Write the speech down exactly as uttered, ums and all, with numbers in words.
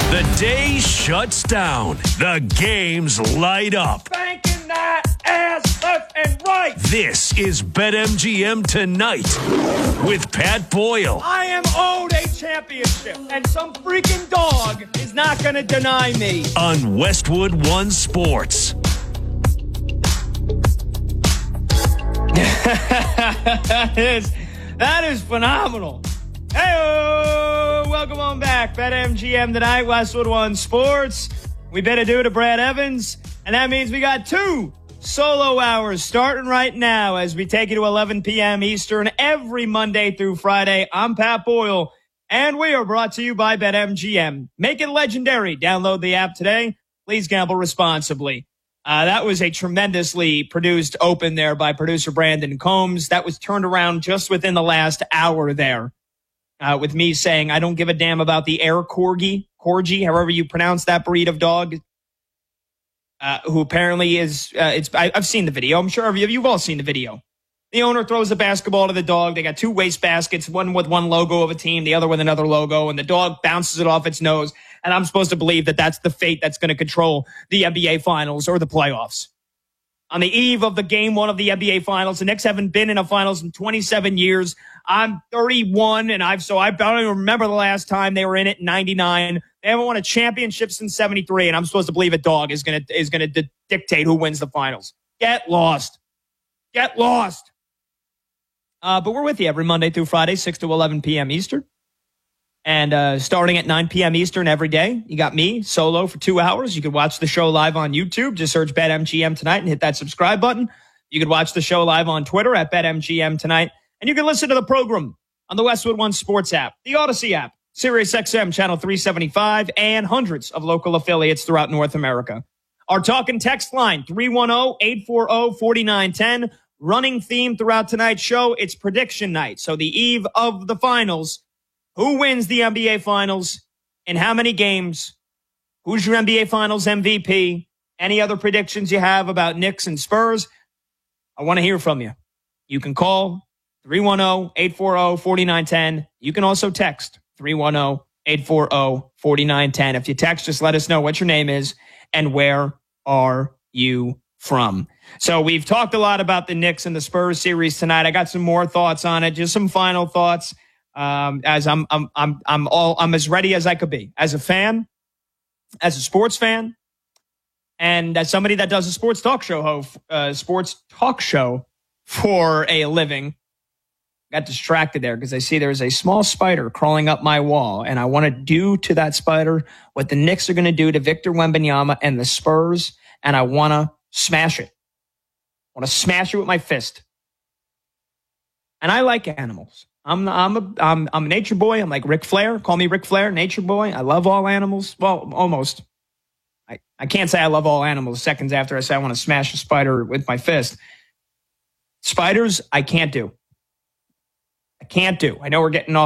The day shuts down. The games light up. Banking that ass left and right. This is BetMGM Tonight with Pat Boyle. I am owed a championship, and some freaking dog is not going to deny me. On Westwood One Sports. that is that is phenomenal. Hey, welcome on back. BetMGM Tonight, Westwood One Sports. We better do to Brad Evans, and that means we got two solo hours starting right now as we take you to eleven p.m. Eastern every Monday through Friday. I'm Pat Boyle, and we are brought to you by BetMGM. Make it legendary. Download the app today. Please gamble responsibly. Uh, that was a tremendously produced open there by producer Brandon Combs. That was turned around just within the last hour there uh, with me saying, I don't give a damn about the air corgi, corgi, however you pronounce that breed of dog, uh, who apparently is, uh, it's. I, I've seen the video. I'm sure you've all seen the video. The owner throws a basketball to the dog. They got two waste baskets, one with one logo of a team, the other with another logo, and the dog bounces it off its nose. And I'm supposed to believe that that's the fate that's going to control the N B A Finals or the playoffs. On the eve of the game one of the N B A Finals, the Knicks haven't been in a Finals in twenty-seven years. I'm thirty-one, and I've so I don't even remember the last time they were in it in ninety-nine. They haven't won a championship since seventy-three, and I'm supposed to believe a dog is going to is going to di- dictate who wins the Finals. Get lost. Get lost. Uh, but we're with you every Monday through Friday, six to eleven p.m. Eastern. And uh, starting at nine p.m. Eastern every day, you got me solo for two hours. You can watch the show live on YouTube. Just search BetMGM Tonight and hit that subscribe button. You can watch the show live on Twitter at BetMGM Tonight. And you can listen to the program on the Westwood One Sports app, the Odyssey app, SiriusXM Channel three seventy-five, and hundreds of local affiliates throughout North America. Our talk and text line, three one zero, eight four zero, four nine one zero. Running theme throughout tonight's show, it's prediction night. So the eve of the finals. Who wins the N B A Finals? In how many games? Who's your N B A Finals M V P? Any other predictions you have about Knicks and Spurs? I want to hear from you. You can call three one zero, eight four zero, four nine one zero. You can also text three one zero, eight four zero, four nine one zero. If you text, just let us know what your name is and where are you from. So we've talked a lot about the Knicks and the Spurs series tonight. I got some more thoughts on it, just some final thoughts. Um, as I'm, I'm, I'm, I'm all, I'm as ready as I could be as a fan, as a sports fan, and as somebody that does a sports talk show, ho- uh, sports talk show for a living. Got distracted there because I see there's a small spider crawling up my wall, and I want to do to that spider what the Knicks are going to do to Victor Wembanyama and the Spurs, and I want to smash it. I want to smash it with my fist. And I like animals. I'm I'm a I'm I'm a nature boy. I'm like Ric Flair. Call me Ric Flair, nature boy. I love all animals. Well, almost. I, I can't say I love all animals seconds after I say I want to smash a spider with my fist. Spiders, I can't do. I can't do. I know we're getting off